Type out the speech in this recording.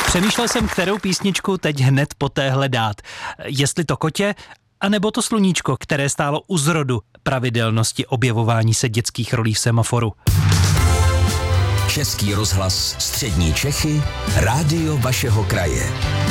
Přemýšlel jsem, kterou písničku teď hned poté dát. Jestli to Kotě, anebo to Sluníčko, které stálo u zrodu pravidelnosti objevování se dětských rolí v Semaforu. Český rozhlas Střední Čechy, rádio vašeho kraje.